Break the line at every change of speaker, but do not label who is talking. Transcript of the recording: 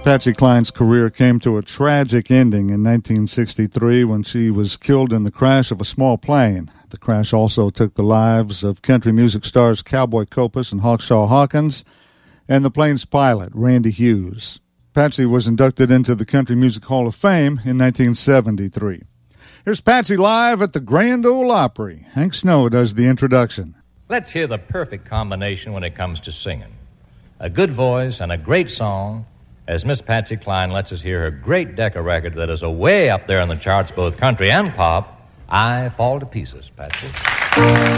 Patsy Cline's career came to a tragic ending in 1963 when she was killed in the crash of a small plane. The crash also took the lives of country music stars Cowboy Copas and Hawkshaw Hawkins and the plane's pilot, Randy Hughes. Patsy was inducted into the Country Music Hall of Fame in 1973. Here's Patsy live at the Grand Ole Opry. Hank Snow does the introduction.
Let's hear the perfect combination when it comes to singing. A good voice and a great song, as Miss Patsy Cline lets us hear her great Decca record that is way up there in the charts, both country and pop, I Fall to Pieces, Patsy.